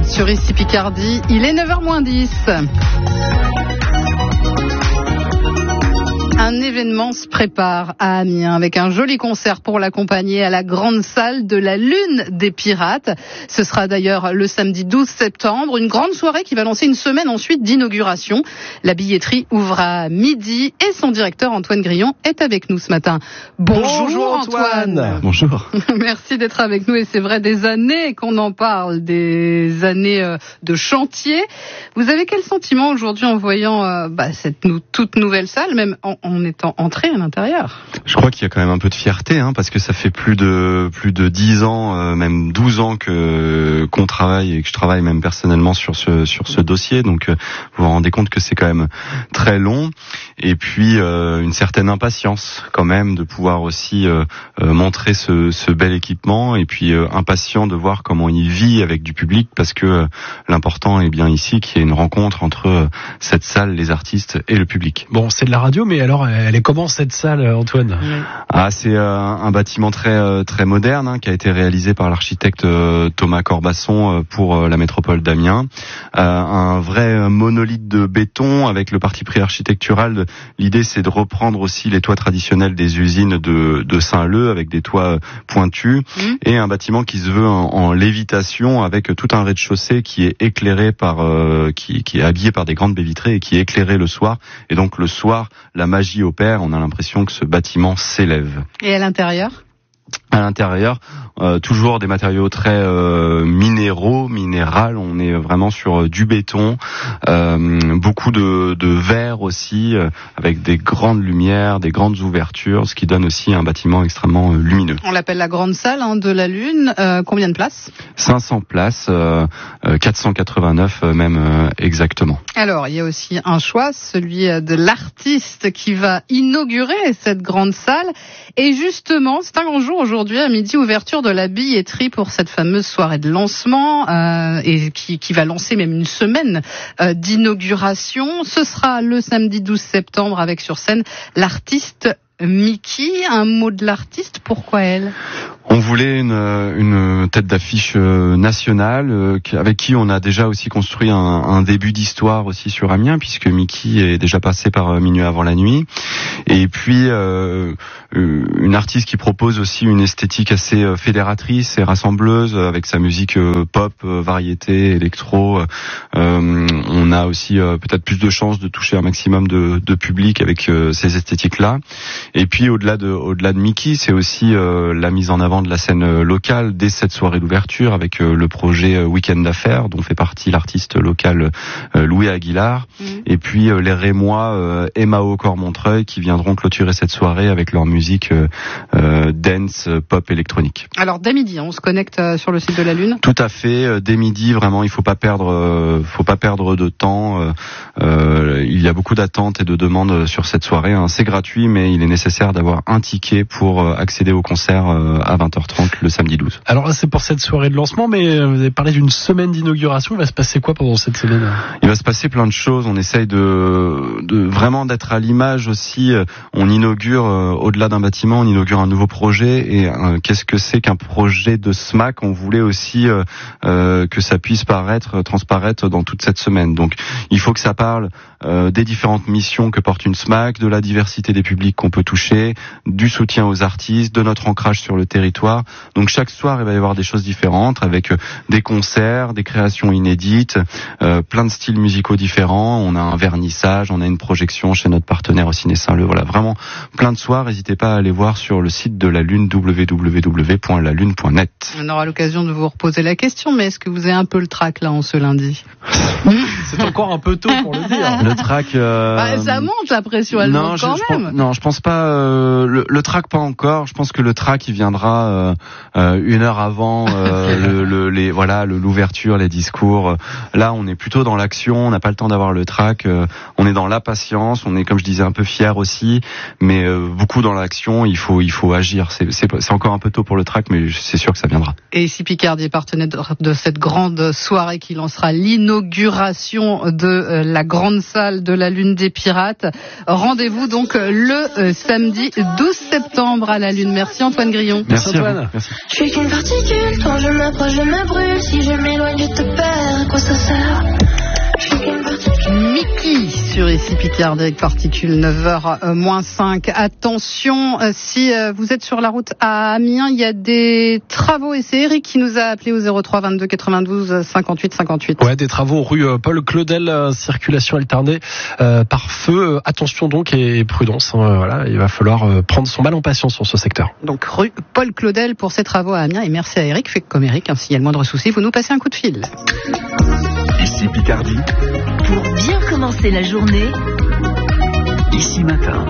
sur Ici Picardie. Il est 9h-10. Un événement se prépare à Amiens avec un joli concert pour l'accompagner à la grande salle de la Lune des Pirates. Ce sera d'ailleurs le samedi 12 septembre, une grande soirée qui va lancer une semaine ensuite d'inauguration. La billetterie ouvre à midi et son directeur Antoine Grillon est avec nous ce matin. Bonjour Antoine. Bonjour. Merci d'être avec nous et c'est vrai des années qu'on en parle, des années de chantier. Vous avez quel sentiment aujourd'hui en voyant cette toute nouvelle salle, même en étant entré à l'intérieur? Je crois qu'il y a quand même un peu de fierté, parce que ça fait plus de 10 ans, même 12 ans qu'on travaille et que je travaille même personnellement sur ce dossier. Donc vous vous rendez compte que c'est quand même très long. Et puis une certaine impatience quand même de pouvoir aussi montrer ce bel équipement. Et puis impatient de voir comment il vit avec du public, parce que l'important est bien ici qu'il y ait une rencontre entre cette salle, les artistes et le public. Bon, c'est de la radio, mais alors elle est comment cette salle, Antoine? C'est un bâtiment très moderne, qui a été réalisé par l'architecte Thomas Corbasson pour la métropole d'Amiens. Un vrai monolithe de béton avec le parti pris architectural. L'idée, c'est de reprendre aussi les toits traditionnels des usines de Saint-Leu avec des toits pointus et un bâtiment qui se veut en lévitation avec tout un rez-de-chaussée qui est éclairé qui est habillé par des grandes baies vitrées et qui est éclairé le soir. Et donc le soir, la magie opère, on a l'impression que ce bâtiment s'élève. Et à l'intérieur ? À l'intérieur, toujours des matériaux très minéral. On est vraiment sur du béton, beaucoup de verre aussi, avec des grandes lumières, des grandes ouvertures, ce qui donne aussi un bâtiment extrêmement lumineux. On l'appelle la grande salle de la Lune. Combien de places ? 500 places, 489 même exactement. Alors, il y a aussi un choix, celui de l'artiste qui va inaugurer cette grande salle. Et justement, c'est un grand jour aujourd'hui, à midi, ouverture de la billetterie pour cette fameuse soirée de lancement et qui va lancer même une semaine d'inauguration. Ce sera le samedi 12 septembre avec sur scène l'artiste Mickey. Un mot de l'artiste, pourquoi elle ? On voulait une tête d'affiche nationale avec qui on a déjà aussi construit un début d'histoire aussi sur Amiens, puisque Mickey est déjà passé par Minuit avant la nuit. Et puis une artiste qui propose aussi une esthétique assez fédératrice et rassembleuse avec sa musique pop, variété, électro. On a aussi peut-être plus de chances de toucher un maximum de public avec ces esthétiques-là. Et puis au-delà de Mickey, c'est aussi la mise en avant de la scène locale dès cette soirée d'ouverture avec le projet Week-end d'affaires dont fait partie l'artiste local Louis Aguilar. Et puis les Rémois Emao Cormontreuil qui viendront clôturer cette soirée avec leur musique dance, pop, électronique. Alors dès midi, on se connecte sur le site de la Lune. Tout à fait, dès midi, vraiment, il faut pas perdre de temps. Il y a beaucoup d'attentes et de demandes sur cette soirée. C'est gratuit, mais il est nécessaire d'avoir un ticket pour accéder au concert à 20h30 le samedi 12. Alors là, c'est pour cette soirée de lancement, mais vous avez parlé d'une semaine d'inauguration. Il va se passer quoi pendant cette semaine ? Il va se passer plein de choses. On essaye de vraiment d'être à l'image aussi. On inaugure, au-delà d'un bâtiment, on inaugure un nouveau projet. Et qu'est-ce que c'est qu'un projet de SMAC ? On voulait aussi que ça puisse transparaître dans toute cette semaine. Donc il faut que ça parle des différentes missions que porte une SMAC, de la diversité des publics qu'on peut toucher, du soutien aux artistes, de notre ancrage sur le territoire. Donc chaque soir, il va y avoir des choses différentes avec des concerts, des créations inédites, plein de styles musicaux différents. On a un vernissage, on a une projection chez notre partenaire au Ciné Saint-Leu. Voilà, vraiment plein de soirs. N'hésitez pas à aller voir sur le site de la Lune, www.lalune.net. On aura l'occasion de vous reposer la question, mais est-ce que vous avez un peu le trac là en ce lundi ? C'est encore un peu tôt pour le dire. Le trac... ça monte, la pression, elle monte quand même. Non, je pense pas... le trac, pas encore. Je pense que le trac, il viendra une heure avant l'ouverture, les discours. Là, on est plutôt dans l'action. On n'a pas le temps d'avoir le trac. On est dans la patience. On est, comme je disais, un peu fier aussi, mais beaucoup dans l'action. Il faut agir. C'est encore un peu tôt pour le trac, mais c'est sûr que ça viendra. Et ici Picardie est partenaire de cette grande soirée qui lancera l'inauguration de la grande salle de la Lune des Pirates. Rendez-vous donc le samedi 12 septembre à la Lune. Merci Antoine Grillon. Merci Antoine. Merci. Je suis qu'une particule, quand je m'approche, je me brûle. Si je m'éloigne, je te perds. À quoi ça sert? Je suis qu'une particule. Mickey sur ici Picardie avec Particule 9h-5. Attention, si vous êtes sur la route à Amiens, il y a des travaux et c'est Eric qui nous a appelé au 03 22 92 58 58. Ouais, des travaux rue Paul Claudel, circulation alternée par feu. Attention donc et prudence. Voilà, il va falloir prendre son mal en patience sur ce secteur. Donc rue Paul Claudel pour ces travaux à Amiens et merci à Eric. Fait comme Eric, s'il y a le moindre souci, vous nous passez un coup de fil. Ici Picardie. Pour bien commencer la journée, Ici Matin.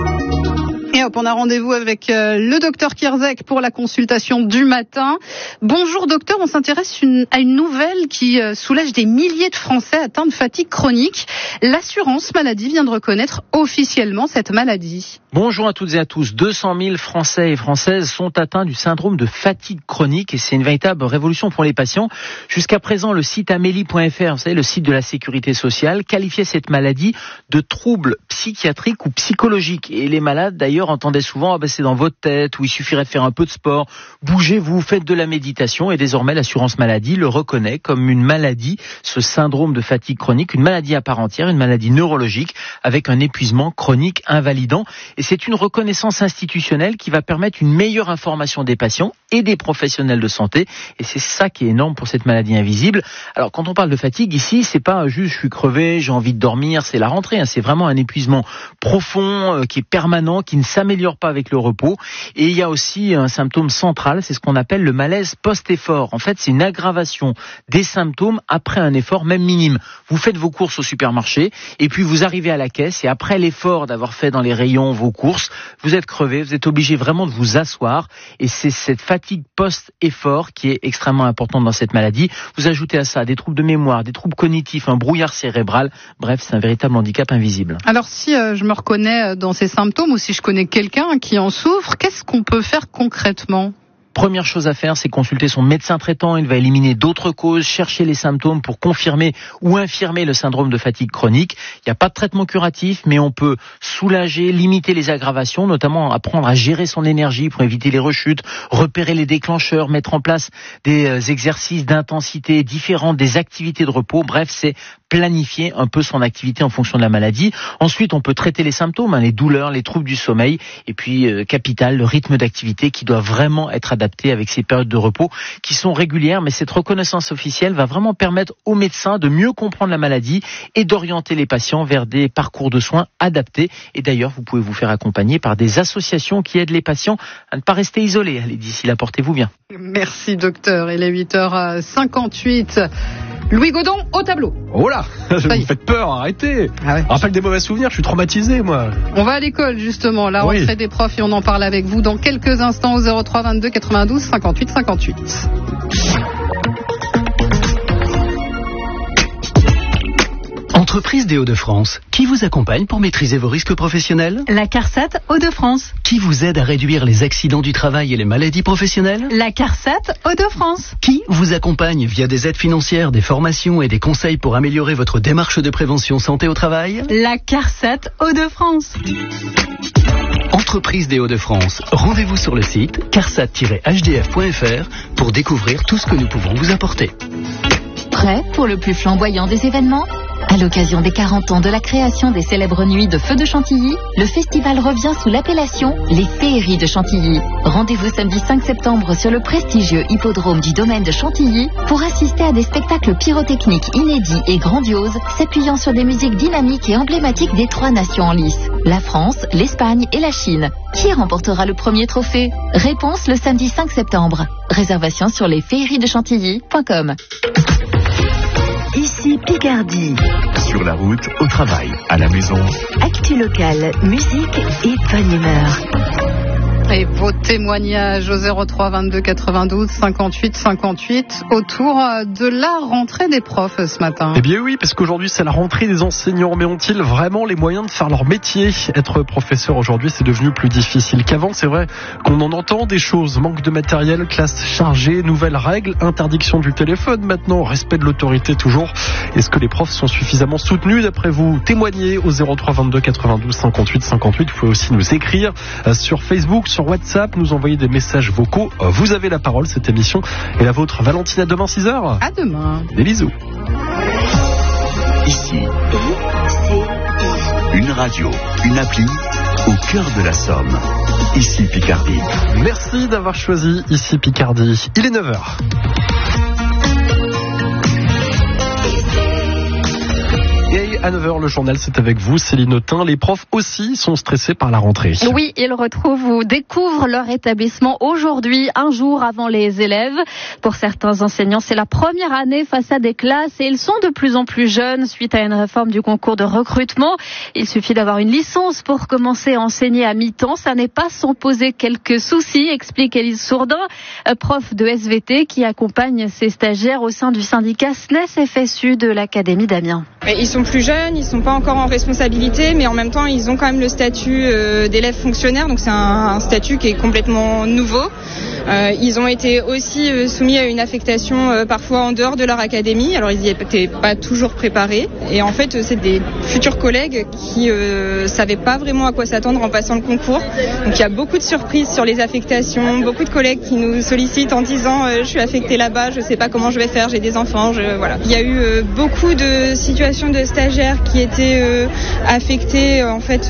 Et hop, on a rendez-vous avec le docteur Kierzek pour la consultation du matin. Bonjour docteur, on s'intéresse à une nouvelle qui soulage des milliers de Français atteints de fatigue chronique. L'assurance maladie vient de reconnaître officiellement cette maladie. Bonjour à toutes et à tous. 200 000 Français et Françaises sont atteints du syndrome de fatigue chronique et c'est une véritable révolution pour les patients. Jusqu'à présent, le site amélie.fr, vous savez, le site de la sécurité sociale, qualifiait cette maladie de trouble psychiatrique ou psychologique. Et les malades, d'ailleurs, entendaient souvent, c'est dans votre tête, ou il suffirait de faire un peu de sport, bougez-vous, faites de la méditation. Et désormais, l'assurance maladie le reconnaît comme une maladie, ce syndrome de fatigue chronique, une maladie à part entière, une maladie neurologique avec un épuisement chronique invalidant. Et c'est une reconnaissance institutionnelle qui va permettre une meilleure information des patients et des professionnels de santé. Et c'est ça qui est énorme pour cette maladie invisible. Alors, quand on parle de fatigue, ici, c'est pas juste je suis crevé, j'ai envie de dormir, c'est la rentrée. C'est vraiment un épuisement profond, qui est permanent, qui ne s'améliore pas avec le repos. Et il y a aussi un symptôme central, c'est ce qu'on appelle le malaise post-effort. En fait, c'est une aggravation des symptômes après un effort, même minime. Vous faites vos courses au supermarché, et puis vous arrivez à la caisse, et après l'effort d'avoir fait dans les rayons vos courses, vous êtes crevé, vous êtes obligé vraiment de vous asseoir, et c'est cette fatigue post-effort qui est extrêmement importante dans cette maladie. Vous ajoutez à ça des troubles de mémoire, des troubles cognitifs, un brouillard cérébral, bref, c'est un véritable handicap invisible. Alors si je me reconnais dans ces symptômes, ou si je connais quelqu'un qui en souffre, qu'est-ce qu'on peut faire concrètement ? Première chose à faire, c'est consulter son médecin traitant. Il va éliminer d'autres causes, chercher les symptômes pour confirmer ou infirmer le syndrome de fatigue chronique. Il n'y a pas de traitement curatif, mais on peut soulager, limiter les aggravations, notamment apprendre à gérer son énergie pour éviter les rechutes, repérer les déclencheurs, mettre en place des exercices d'intensité différents, des activités de repos. Bref, c'est planifier un peu son activité en fonction de la maladie. Ensuite, on peut traiter les symptômes, les douleurs, les troubles du sommeil. Et puis, capital, le rythme d'activité qui doit vraiment être adapté avec ces périodes de repos qui sont régulières. Mais cette reconnaissance officielle va vraiment permettre aux médecins de mieux comprendre la maladie et d'orienter les patients vers des parcours de soins adaptés. Et d'ailleurs, vous pouvez vous faire accompagner par des associations qui aident les patients à ne pas rester isolés. Allez, d'ici là, portez-vous bien. Merci docteur. Il est 8h58. Louis Godon au tableau. Oh là, vous me faites peur, arrêtez. Ah ouais. Rappelle des mauvais souvenirs, je suis traumatisé moi. On va à l'école justement, la rentrée des profs et on en parle avec vous dans quelques instants au 03 22 92 58 58. Entreprise des Hauts-de-France, qui vous accompagne pour maîtriser vos risques professionnels? la CARSAT Hauts-de-France. Qui vous aide à réduire les accidents du travail et les maladies professionnelles? La CARSAT Hauts-de-France. Qui vous accompagne via des aides financières, des formations et des conseils pour améliorer votre démarche de prévention santé au travail? La CARSAT Hauts-de-France. Entreprise des Hauts-de-France, rendez-vous sur le site carsat-hdf.fr pour découvrir tout ce que nous pouvons vous apporter. Prêt pour le plus flamboyant des événements ? À l'occasion des 40 ans de la création des célèbres nuits de Feu de Chantilly, le festival revient sous l'appellation Les Féeries de Chantilly. Rendez-vous samedi 5 septembre sur le prestigieux hippodrome du domaine de Chantilly pour assister à des spectacles pyrotechniques inédits et grandioses s'appuyant sur des musiques dynamiques et emblématiques des 3 nations en lice, la France, l'Espagne et la Chine. Qui remportera le premier trophée ? Réponse le samedi 5 septembre. Réservation sur lesféeriesdechantilly.com. Ici Picardie. Sur la route, au travail, à la maison. Actu locale, musique et bonne humeur. Et vos témoignages au 03 22 92 58 58 autour de la rentrée des profs ce matin. Eh bien oui, parce qu'aujourd'hui c'est la rentrée des enseignants, mais ont-ils vraiment les moyens de faire leur métier ? Être professeur aujourd'hui, c'est devenu plus difficile qu'avant. C'est vrai qu'on en entend des choses, manque de matériel, classe chargée, nouvelles règles, interdiction du téléphone maintenant, respect de l'autorité toujours. Est-ce que les profs sont suffisamment soutenus d'après vous ? Témoignez au 03 22 92 58 58. Vous pouvez aussi nous écrire sur Facebook, sur WhatsApp, nous envoyer des messages vocaux. Vous avez la parole, cette émission est la vôtre. Valentine, à demain 6h. À demain. Des bisous. Ici, une radio, une appli au cœur de la Somme. Ici Picardie. Merci d'avoir choisi Ici Picardie. Il est 9h. Et à 9h, le journal, c'est avec vous, Céline Autain. Les profs aussi sont stressés par la rentrée. Oui, ils retrouvent ou découvrent leur établissement aujourd'hui, un jour avant les élèves. Pour certains enseignants, c'est la première année face à des classes et ils sont de plus en plus jeunes suite à une réforme du concours de recrutement. Il suffit d'avoir une licence pour commencer à enseigner à mi-temps. Ça n'est pas sans poser quelques soucis, explique Élise Sourdin, prof de SVT qui accompagne ses stagiaires au sein du syndicat SNES-FSU de l'Académie d'Amiens. Ils sont plus jeunes, ils sont pas encore en responsabilité, mais en même temps, ils ont quand même le statut d'élève fonctionnaire, donc c'est un statut qui est complètement nouveau. Ils ont été aussi soumis à une affectation parfois en dehors de leur académie, alors ils n'y étaient pas toujours préparés. Et en fait, c'est des futurs collègues qui savaient pas vraiment à quoi s'attendre en passant le concours. Donc il y a beaucoup de surprises sur les affectations, beaucoup de collègues qui nous sollicitent en disant je suis affecté là-bas, je sais pas comment je vais faire, j'ai des enfants, voilà. Il y a eu beaucoup de situations de stagiaires qui étaient affectés en fait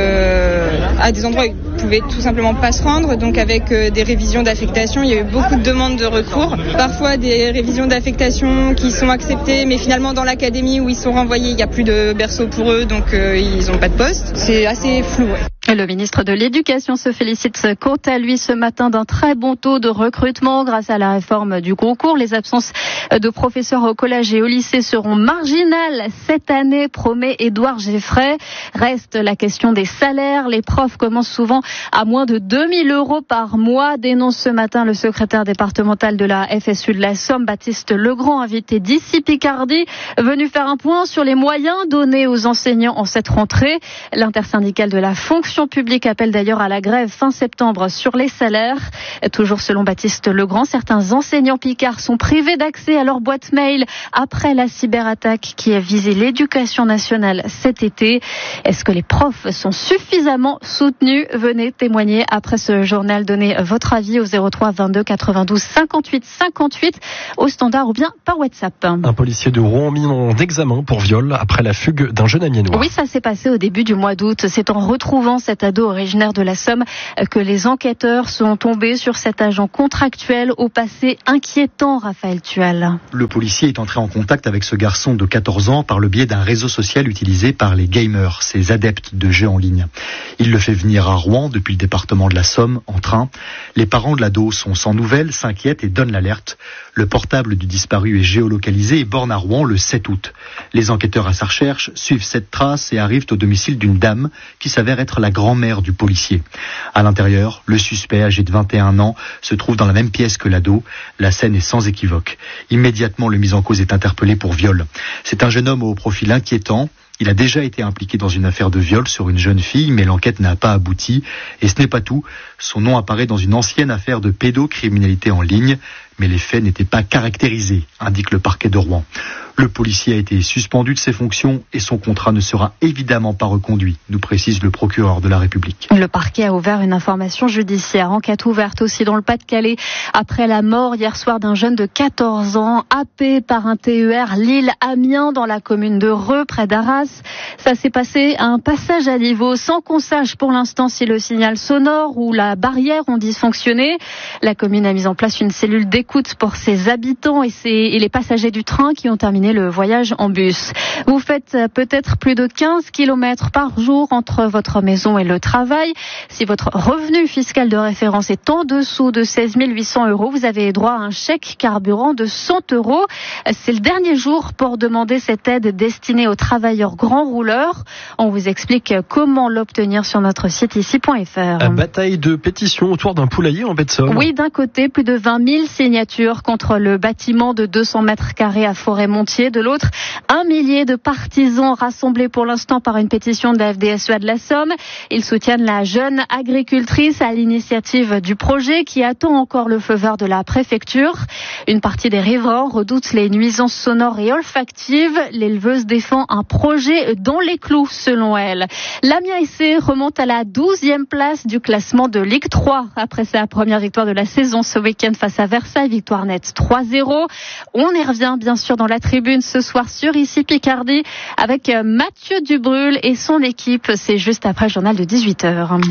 à des endroits où ils pouvaient tout simplement pas se rendre, donc avec des révisions d'affectation, il y a eu beaucoup de demandes de recours, parfois des révisions d'affectation qui sont acceptées, mais finalement dans l'académie où ils sont renvoyés, il n'y a plus de berceau pour eux, donc ils n'ont pas de poste. C'est assez flou. Ouais. Le ministre de l'Éducation se félicite quant à lui ce matin d'un très bon taux de recrutement grâce à la réforme du concours. Les absences de professeurs au collège et au lycée seront marginales cette année, promet Édouard Geffray. Reste la question des salaires. Les profs commencent souvent à moins de 2 000 € par mois, dénonce ce matin le secrétaire départemental de la FSU de la Somme, Baptiste Legrand, invité d'Ici Picardie, venu faire un point sur les moyens donnés aux enseignants en cette rentrée. L'intersyndicale de la fonction publique appelle d'ailleurs à la grève fin septembre sur les salaires. Toujours selon Baptiste Legrand, certains enseignants picards sont privés d'accès à leur boîte mail après la cyberattaque qui a visé l'éducation nationale cet été. Est-ce que les profs sont suffisamment soutenus ? Venez témoigner après ce journal. Donnez votre avis au 03 22 92 58 58 au standard ou bien par WhatsApp. Un policier de Rouen mis en examen pour viol après la fugue d'un jeune amiénois. Oui, ça s'est passé au début du mois d'août. C'est en retrouvant cet ado originaire de la Somme que les enquêteurs sont tombés sur cet agent contractuel au passé inquiétant, Raphaël Tual. Le policier est entré en contact avec ce garçon de 14 ans par le biais d'un réseau social utilisé par les gamers, ces adeptes de jeux en ligne. Il le fait venir à Rouen depuis le département de la Somme en train. Les parents de l'ado sont sans nouvelles, s'inquiètent et donnent l'alerte. Le portable du disparu est géolocalisé et borne à Rouen le 7 août. Les enquêteurs à sa recherche suivent cette trace et arrivent au domicile d'une dame qui s'avère être la grand-mère du policier. À l'intérieur, le suspect, âgé de 21 ans, se trouve dans la même pièce que l'ado. La scène est sans équivoque. Immédiatement, le mis en cause est interpellé pour viol. C'est un jeune homme au profil inquiétant. Il a déjà été impliqué dans une affaire de viol sur une jeune fille, mais l'enquête n'a pas abouti. Et ce n'est pas tout. Son nom apparaît dans une ancienne affaire de pédocriminalité en ligne, mais les faits n'étaient pas caractérisés, indique le parquet de Rouen. Le policier a été suspendu de ses fonctions et son contrat ne sera évidemment pas reconduit, nous précise le procureur de la République. Le parquet a ouvert une information judiciaire. Enquête ouverte aussi dans le Pas-de-Calais après la mort hier soir d'un jeune de 14 ans happé par un TER Lille-Amiens dans la commune de Reux, près d'Arras. Ça s'est passé à un passage à niveau sans qu'on sache pour l'instant si le signal sonore ou la barrière ont dysfonctionné. La commune a mis en place une cellule d'écoute coûte pour ses habitants et les passagers du train qui ont terminé le voyage en bus. Vous faites peut-être plus de 15 km par jour entre votre maison et le travail. Si votre revenu fiscal de référence est en dessous de 16 800 €, vous avez droit à un chèque carburant de 100 €. C'est le dernier jour pour demander cette aide destinée aux travailleurs grands rouleurs. On vous explique comment l'obtenir sur notre site ici.fr. Bataille de pétition autour d'un poulailler en baie de Somme. Oui, d'un côté, plus de 20 000 signatures contre le bâtiment de 200 mètres carrés à Forêt-Montier. De l'autre, 1 millier de partisans rassemblés pour l'instant par une pétition de la FDSEA de la Somme. Ils soutiennent la jeune agricultrice à l'initiative du projet qui attend encore le feu vert de la préfecture. Une partie des riverains redoutent les nuisances sonores et olfactives. L'éleveuse défend un projet dans les clous, selon elle. L'Amiens SC remonte à la 12e place du classement de Ligue 3 après sa première victoire de la saison ce week-end face à Versailles, victoire nette 3-0. On y revient bien sûr dans la tribune ce soir sur Ici Picardie avec Mathieu Dubrul et son équipe. C'est juste après le journal de 18h.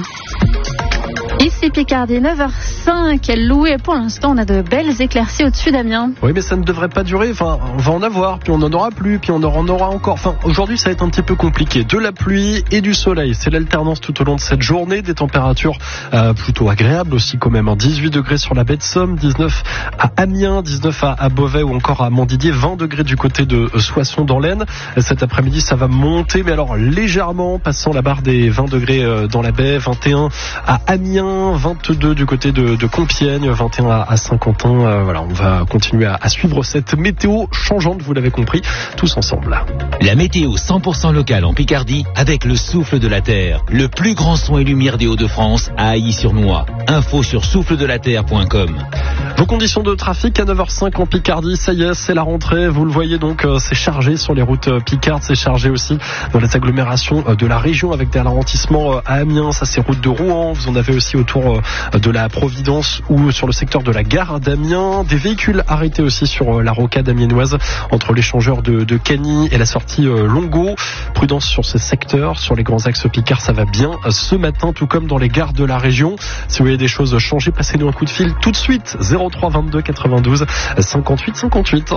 Ici Picardie, 9h05, Loué. Pour l'instant, on a de belles éclaircies au-dessus d'Amiens. Oui, mais ça ne devrait pas durer. Enfin, on va en avoir, puis on n'en aura plus, puis on en aura encore. Enfin, aujourd'hui, ça va être un petit peu compliqué. De la pluie et du soleil. C'est l'alternance tout au long de cette journée. Des températures plutôt agréables aussi quand même. 18 degrés sur la baie de Somme, 19 à Amiens, 19 à Beauvais ou encore à Montdidier, 20 degrés du côté de Soissons dans l'Aisne. Cet après-midi, ça va monter, mais alors légèrement, passant la barre des 20 degrés dans la baie, 21 à Amiens, 22 du côté de Compiègne, 21 à Saint-Quentin. Voilà, on va continuer à suivre cette météo changeante, vous l'avez compris, tous ensemble. La météo 100% locale en Picardie avec le souffle de la terre. Le plus grand son et lumière des Hauts-de-France à Ailly-sur-Noix. Info sur souffledelaterre.com. Vos conditions de trafic à 9h05 en Picardie, ça y est, c'est la rentrée. Vous le voyez donc, c'est chargé sur les routes picardes, c'est chargé aussi dans les agglomérations de la région avec des ralentissements à Amiens, ça c'est route de Rouen. Vous en avez aussi autour de la Providence ou sur le secteur de la gare d'Amiens. Des véhicules arrêtés aussi sur la rocade amiénoise entre l'échangeur de Cagny et la sortie Longo. Prudence sur ces secteurs, sur les grands axes picards, ça va bien ce matin, tout comme dans les gares de la région. Si vous voyez des choses changer, passez-nous un coup de fil tout de suite. 03 22 92 58 58.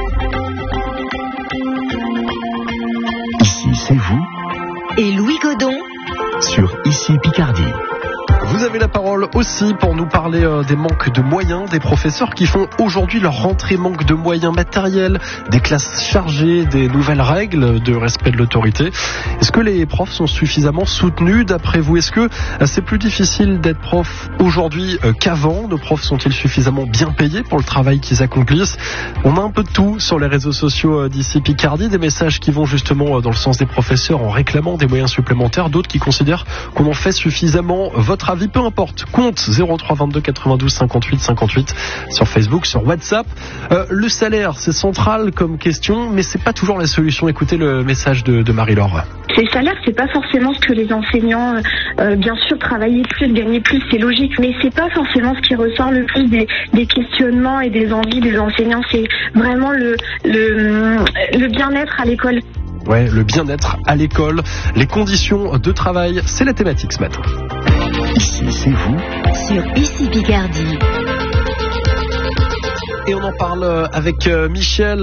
Ici, c'est vous. Et Louis Godon Sur Ici Picardie. Vous avez la parole aussi pour nous parler des manques de moyens, des professeurs qui font aujourd'hui leur rentrée, manque de moyens matériels, des classes chargées, des nouvelles règles de respect de l'autorité. Est-ce que les profs sont suffisamment soutenus d'après vous? Est-ce que c'est plus difficile d'être prof aujourd'hui qu'avant? Nos profs sont-ils suffisamment bien payés pour le travail qu'ils accomplissent? On a un peu de tout sur les réseaux sociaux d'Ici Picardie, des messages qui vont justement dans le sens des professeurs en réclamant des moyens supplémentaires, d'autres qui considèrent qu'on en fait suffisamment. Votre avis, peu importe, compte 03 22 92 58 58 sur Facebook, sur WhatsApp. Le salaire, c'est central comme question, mais c'est pas toujours la solution. Écoutez le message de Marie-Laure. Ces salaires, c'est pas forcément ce que les enseignants, bien sûr, travailler plus, gagner plus, c'est logique, mais c'est pas forcément ce qui ressort le plus des questionnements et des envies des enseignants. C'est vraiment le bien-être à l'école. Ouais, le bien-être à l'école, les conditions de travail, c'est la thématique ce matin. Ici, c'est vous. Sur Ici Picardie. Et on en parle avec Michel.